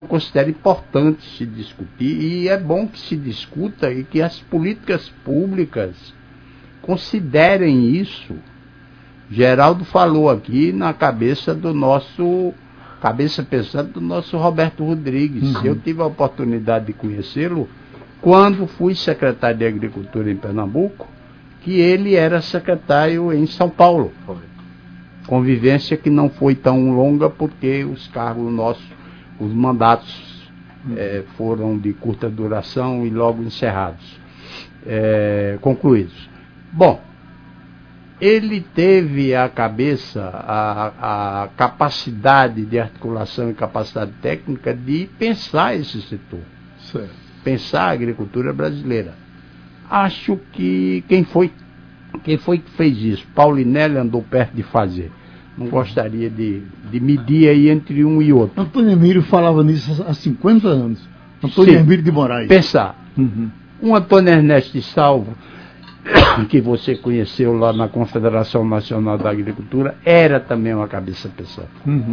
considero importante se discutir, e é bom que se discuta e que as políticas públicas considerem isso. Geraldo falou aqui na cabeça pensante do nosso Roberto Rodrigues. Eu tive a oportunidade de conhecê-lo quando fui secretário de Agricultura em Pernambuco, que ele era secretário em São Paulo. Convivência que não foi tão longa porque os cargos nossos, os mandatos foram de curta duração e logo encerrados, concluídos. Bom, ele teve a cabeça, a capacidade de articulação e capacidade técnica de pensar esse setor. Certo. Pensar a agricultura brasileira. Acho que quem foi que fez isso? Paulinelli andou perto de fazer. Não gostaria de medir aí entre um e outro. Antônio Emílio falava nisso há 50 anos. Antônio Emílio de Moraes. Pensar. Um Antônio Ernesto de Salvo, que você conheceu lá na Confederação Nacional da Agricultura, era também uma cabeça pensante.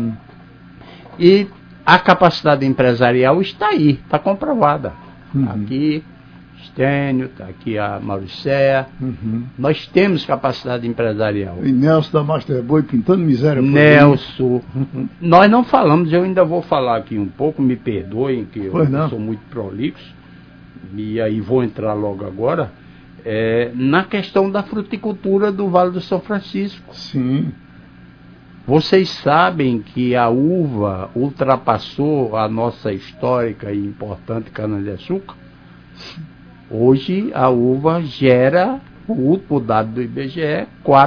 E a capacidade empresarial está aí, está comprovada. Aqui, Stênio, está aqui a Mauricéia. Nós temos capacidade empresarial. E Nelson da Master Boy pintando miséria. Nelson. Nós não falamos, eu ainda vou falar aqui um pouco, me perdoem, que eu sou muito prolixo, e aí vou entrar logo agora. Na questão da fruticultura do Vale do São Francisco. Sim. Vocês sabem que a uva ultrapassou a nossa histórica e importante cana-de-açúcar? Hoje a uva gera, o último dado do IBGE,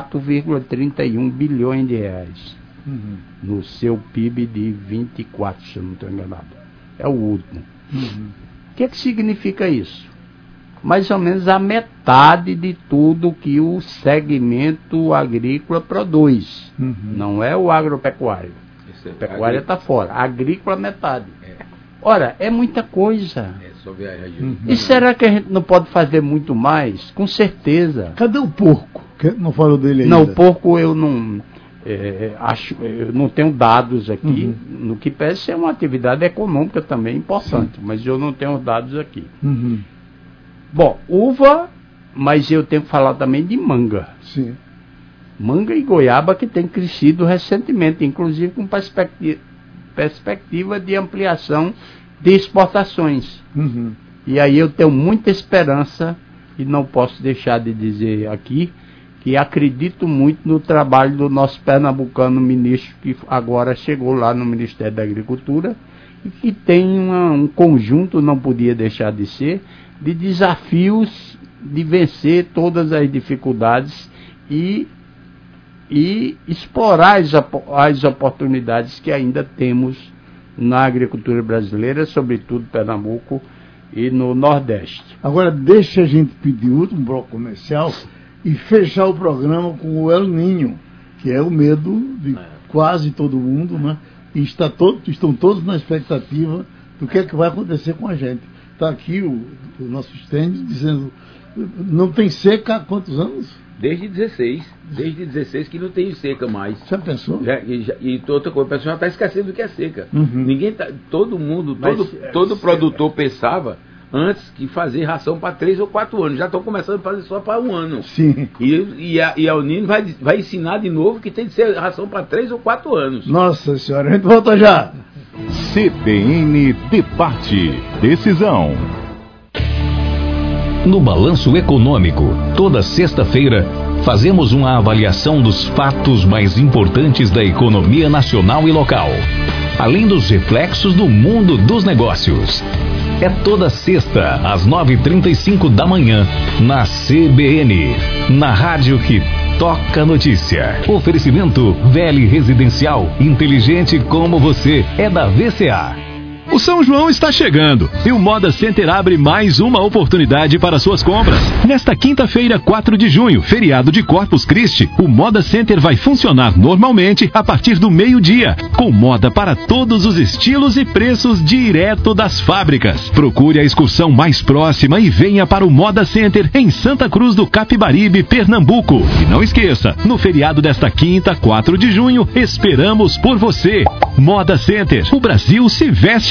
4,31 bilhões de reais. No seu PIB de 24, se eu não estou enganado. É o último. O que significa isso? Mais ou menos a metade de tudo que o segmento agrícola produz. Não é o agropecuário. A pecuária está fora. A agrícola, metade. Ora, é muita coisa. E será que a gente não pode fazer muito mais? Com certeza. Cadê o porco? Não falou dele ainda. Não, o porco eu não... eu não tenho dados aqui. No que parece ser uma atividade econômica também importante. Mas eu não tenho dados aqui. Bom, uva, mas eu tenho que falar também de manga. Sim. Manga e goiaba que tem crescido recentemente, inclusive com perspectiva de ampliação de exportações. E aí eu tenho muita esperança, e não posso deixar de dizer aqui, que acredito muito no trabalho do nosso pernambucano ministro, que agora chegou lá no Ministério da Agricultura, e que tem um conjunto, não podia deixar de ser, de desafios de vencer todas as dificuldades e explorar as oportunidades que ainda temos na agricultura brasileira, sobretudo Pernambuco e no Nordeste. Agora deixa a gente pedir o último bloco comercial e fechar o programa com o El Niño, que é o medo de quase todo mundo, né? E estão todos na expectativa do que é que vai acontecer com a gente. Está aqui o nosso stand dizendo, não tem seca há quantos anos? Desde 16 que não tem seca mais. Já pensou? E outra coisa, o pessoal está esquecendo do que é seca. Ninguém tá, todo mundo, todo produtor pensava antes que fazer ração para 3 ou 4 anos. Já estão começando a fazer só para 1 ano. Sim. E a El Niño vai ensinar de novo que tem que ser ração para 3 ou 4 anos. Nossa senhora, a gente volta já. CBN Debate. Decisão. No Balanço Econômico, toda sexta-feira, fazemos uma avaliação dos fatos mais importantes da economia nacional e local, além dos reflexos do mundo dos negócios. É toda sexta, às 9h35 da manhã, na CBN, na rádio que toca notícia. Oferecimento VL Residencial, inteligente como você, é da VCA. O São João está chegando e o Moda Center abre mais uma oportunidade para suas compras. Nesta quinta-feira, 4 de junho, feriado de Corpus Christi, o Moda Center vai funcionar normalmente a partir do meio-dia, com moda para todos os estilos e preços direto das fábricas. Procure a excursão mais próxima e venha para o Moda Center em Santa Cruz do Capibaribe, Pernambuco. E não esqueça, no feriado desta quinta, 4 de junho, esperamos por você. Moda Center, o Brasil se veste